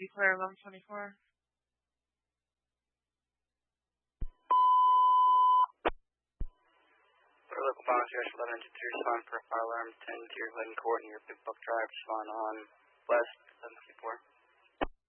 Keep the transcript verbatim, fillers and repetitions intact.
declare eleven twenty-four. For local volunteers, eleven two three, respond for a fire alarm, ten to your Glen Court near Big Buck Drive, respond on West seven fifty-four.